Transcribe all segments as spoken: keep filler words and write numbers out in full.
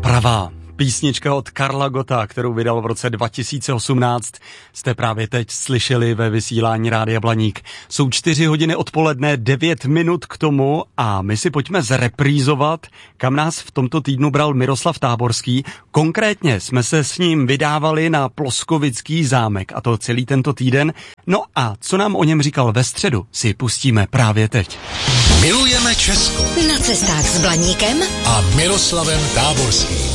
pravá. Písnička od Karla Gotta, kterou vydal v roce dva tisíce osmnáct, jste právě teď slyšeli ve vysílání Rádia Blaník. Jsou čtyři hodiny odpoledne, devět minut k tomu a my si pojďme zreprízovat, kam nás v tomto týdnu bral Miroslav Táborský. Konkrétně jsme se s ním vydávali na Ploskovický zámek a to celý tento týden. No a co nám o něm říkal ve středu, si pustíme právě teď. Milujeme Česko. Na cestách s Blaníkem a Miroslavem Táborským.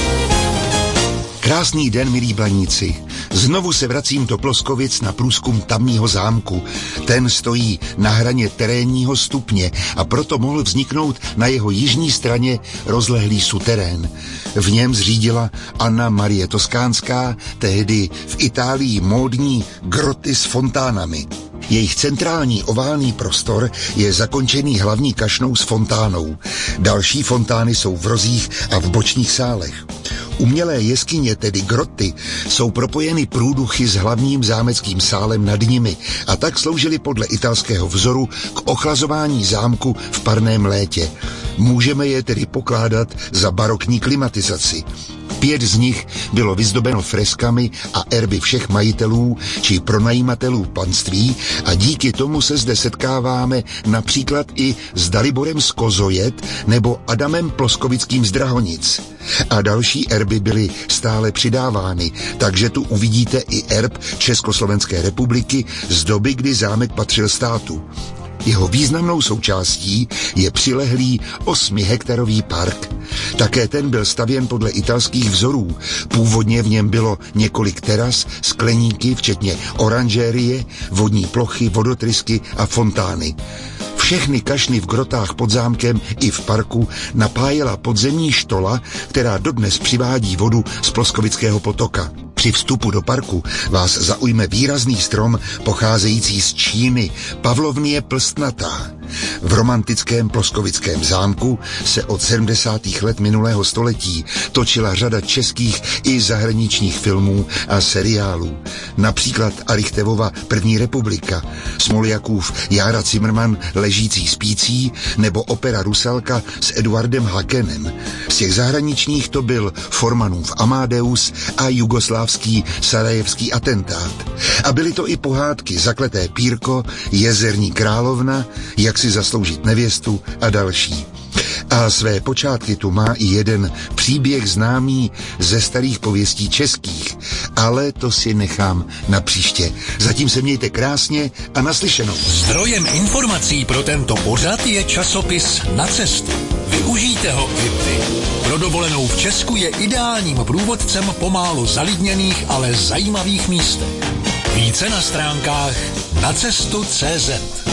Krásný den, milí Blaníci. Znovu se vracím do Ploskovic na průzkum tamního zámku. Ten stojí na hraně terénního stupně a proto mohl vzniknout na jeho jižní straně rozlehlý suterén. V něm zřídila Anna Marie Toskánská, tehdy v Itálii módní groty s fontánami. Jejich centrální oválný prostor je zakončený hlavní kašnou s fontánou. Další fontány jsou v rozích a v bočních sálech. Umělé jeskyně, tedy groty, jsou propojeny průduchy s hlavním zámeckým sálem nad nimi a tak sloužily podle italského vzoru k ochlazování zámku v parném létě. Můžeme je tedy pokládat za barokní klimatizaci. Pět z nich bylo vyzdobeno freskami a erby všech majitelů či pronajímatelů panství a díky tomu se zde setkáváme například i s Daliborem z Kozojet nebo Adamem Ploskovickým z Drahonic. A další erby byly stále přidávány, takže tu uvidíte i erb Československé republiky z doby, kdy zámek patřil státu. Jeho významnou součástí je přilehlý osmihektarový park. Také ten byl stavěn podle italských vzorů. Původně v něm bylo několik teras, skleníky, včetně oranžérie, vodní plochy, vodotrysky a fontány. Všechny kašny v grotách pod zámkem i v parku napájela podzemní štola, která dodnes přivádí vodu z Ploskovického potoka. Při vstupu do parku vás zaujme výrazný strom pocházející z Číny, Pavlovnie plstnatá. V romantickém Ploskovickém zámku se od sedmdesátých let minulého století točila řada českých i zahraničních filmů a seriálů. Například Arichtevova První republika, Smoljakův Jára Cimrman Ležící spící nebo opera Rusalka s Eduardem Hakenem. Z těch zahraničních to byl Formanův Amadeus a jugoslávský sarajevský atentát. A byly to i pohádky Zakleté pírko, Jezerní královna, Jak si zasloužit nevěstu a další. A své počátky tu má i jeden příběh známý ze starých pověstí českých, ale to si nechám na příště. Zatím se mějte krásně a naslyšenou. Zdrojem informací pro tento pořad je časopis Na cestu. Využijte ho i vy. Pro dovolenou v Česku je ideálním průvodcem po málo zalidněných, ale zajímavých místech. Více na stránkách nacestu tečka cé zet.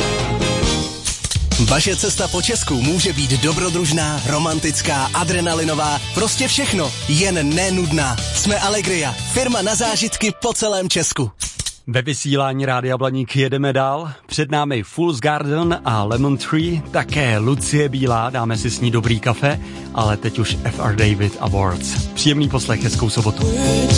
Vaše cesta po Česku může být dobrodružná, romantická, adrenalinová, prostě všechno, jen nenudná. Jsme Allegria, firma na zážitky po celém Česku. Ve vysílání Rádia Blaník jedeme dál. Před námi Fool's Garden a Lemon Tree, také Lucie Bílá, dáme si s ní dobrý kafe, ale teď už F R David Awards. Příjemný poslech, hezkou sobotu.